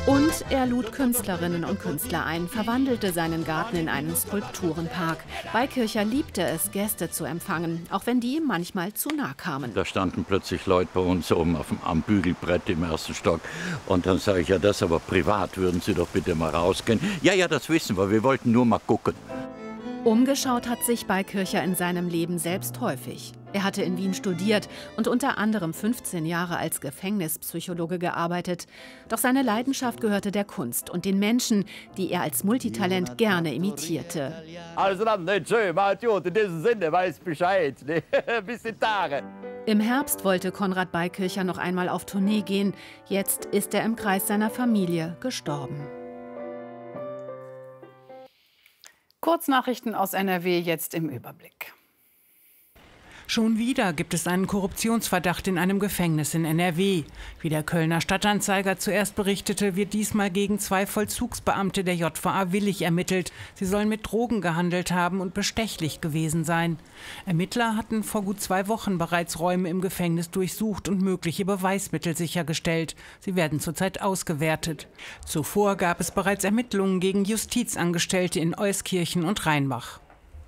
Und er lud Künstlerinnen und Künstler ein, verwandelte seinen Garten in einen Skulpturenpark. Beikircher liebte es, Gäste zu empfangen, auch wenn die ihm manchmal zu nah kamen. Da standen plötzlich Leute bei uns oben am Bügelbrett im ersten Stock. Und dann sage ich, ja, das aber privat, würden Sie doch bitte mal rausgehen. Ja, ja, das wissen wir wollen nur mal gucken. Umgeschaut hat sich Beikircher in seinem Leben selbst häufig. Er hatte in Wien studiert und unter anderem 15 Jahre als Gefängnispsychologe gearbeitet. Doch seine Leidenschaft gehörte der Kunst und den Menschen, die er als Multitalent gerne imitierte. Also dann, nicht schön, in diesem Sinne, weiß Bescheid. Bis die Tage. Im Herbst wollte Konrad Beikircher noch einmal auf Tournee gehen. Jetzt ist er im Kreis seiner Familie gestorben. Kurznachrichten aus NRW jetzt im Überblick. Schon wieder gibt es einen Korruptionsverdacht in einem Gefängnis in NRW. Wie der Kölner Stadtanzeiger zuerst berichtete, wird diesmal gegen 2 Vollzugsbeamte der JVA Willich ermittelt. Sie sollen mit Drogen gehandelt haben und bestechlich gewesen sein. Ermittler hatten vor gut 2 Wochen bereits Räume im Gefängnis durchsucht und mögliche Beweismittel sichergestellt. Sie werden zurzeit ausgewertet. Zuvor gab es bereits Ermittlungen gegen Justizangestellte in Euskirchen und Rheinbach.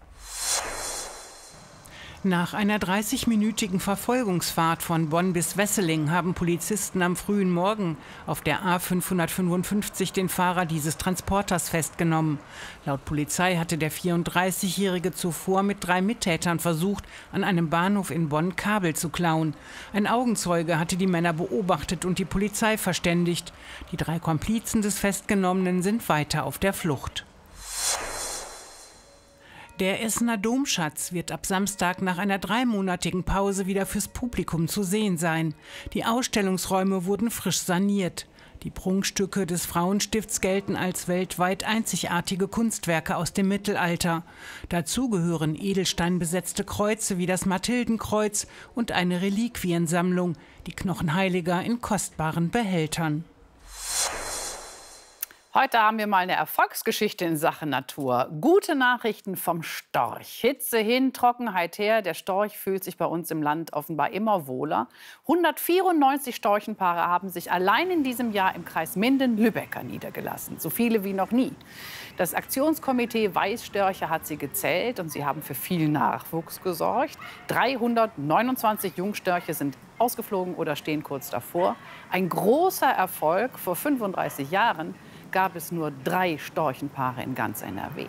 Nach einer 30-minütigen Verfolgungsfahrt von Bonn bis Wesseling haben Polizisten am frühen Morgen auf der A555 den Fahrer dieses Transporters festgenommen. Laut Polizei hatte der 34-Jährige zuvor mit 3 Mittätern versucht, an einem Bahnhof in Bonn Kabel zu klauen. Ein Augenzeuge hatte die Männer beobachtet und die Polizei verständigt. Die 3 Komplizen des Festgenommenen sind weiter auf der Flucht. Der Essener Domschatz wird ab Samstag nach einer 3-monatigen Pause wieder fürs Publikum zu sehen sein. Die Ausstellungsräume wurden frisch saniert. Die Prunkstücke des Frauenstifts gelten als weltweit einzigartige Kunstwerke aus dem Mittelalter. Dazu gehören edelsteinbesetzte Kreuze wie das Mathildenkreuz und eine Reliquiensammlung, die Knochen Heiliger in kostbaren Behältern. Heute haben wir mal eine Erfolgsgeschichte in Sachen Natur. Gute Nachrichten vom Storch. Hitze hin, Trockenheit her. Der Storch fühlt sich bei uns im Land offenbar immer wohler. 194 Storchenpaare haben sich allein in diesem Jahr im Kreis Minden-Lübecker niedergelassen. So viele wie noch nie. Das Aktionskomitee Weißstörche hat sie gezählt und sie haben für viel Nachwuchs gesorgt. 329 Jungstörche sind ausgeflogen oder stehen kurz davor. Ein großer Erfolg. Vor 35 Jahren gab es nur 3 Storchenpaare in ganz NRW.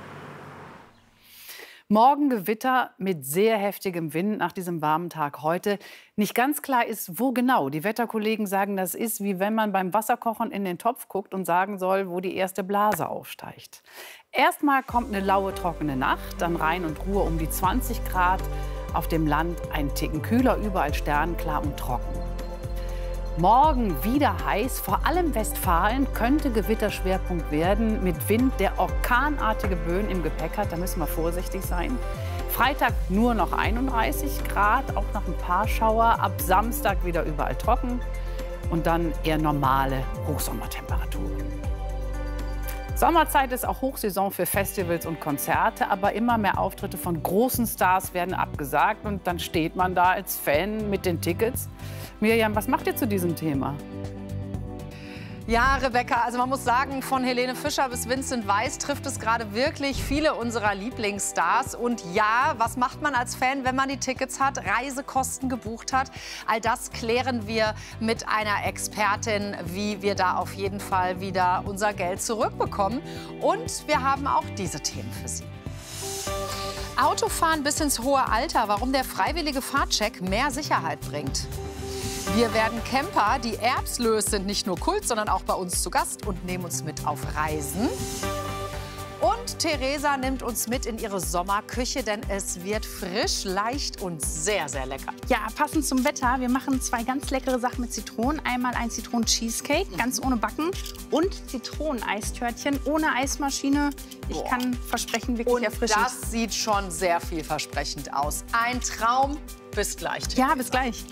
Morgen Gewitter mit sehr heftigem Wind nach diesem warmen Tag heute. Nicht ganz klar ist, wo genau. Die Wetterkollegen sagen, das ist wie wenn man beim Wasserkochen in den Topf guckt und sagen soll, wo die erste Blase aufsteigt. Erstmal kommt eine laue, trockene Nacht, dann Rhein und Ruhr um die 20 Grad. Auf dem Land ein Ticken kühler, überall sternenklar und trocken. Morgen wieder heiß, vor allem Westfalen könnte Gewitterschwerpunkt werden mit Wind, der orkanartige Böen im Gepäck hat. Da müssen wir vorsichtig sein. Freitag nur noch 31 Grad, auch noch ein paar Schauer. Ab Samstag wieder überall trocken und dann eher normale Hochsommertemperaturen. Sommerzeit ist auch Hochsaison für Festivals und Konzerte, aber immer mehr Auftritte von großen Stars werden abgesagt und dann steht man da als Fan mit den Tickets. Miriam, was macht ihr zu diesem Thema? Ja, Rebecca, also man muss sagen, von Helene Fischer bis Vincent Weiss trifft es gerade wirklich viele unserer Lieblingsstars. Und ja, was macht man als Fan, wenn man die Tickets hat, Reisekosten gebucht hat? All das klären wir mit einer Expertin, wie wir da auf jeden Fall wieder unser Geld zurückbekommen. Und wir haben auch diese Themen für Sie. Autofahren bis ins hohe Alter, warum der freiwillige Fahrtcheck mehr Sicherheit bringt. Wir werden Camper, die erbslös sind, nicht nur Kult, sondern auch bei uns zu Gast und nehmen uns mit auf Reisen. Und Theresa nimmt uns mit in ihre Sommerküche, denn es wird frisch, leicht und sehr, sehr lecker. Ja, passend zum Wetter. Wir machen 2 ganz leckere Sachen mit Zitronen. Einmal ein Zitronen-Cheesecake, ganz ohne Backen. Und Zitroneneistörtchen ohne Eismaschine. Ich kann versprechen, wirklich erfrischend. Und das sieht schon sehr vielversprechend aus. Ein Traum. Bis gleich, Theresa. Ja, bis gleich.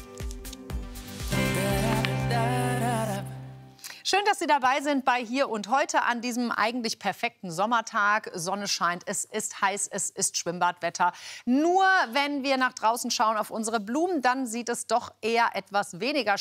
Schön, dass Sie dabei sind bei Hier und Heute an diesem eigentlich perfekten Sommertag. Sonne scheint, es ist heiß, es ist Schwimmbadwetter. Nur wenn wir nach draußen schauen auf unsere Blumen, dann sieht es doch eher etwas weniger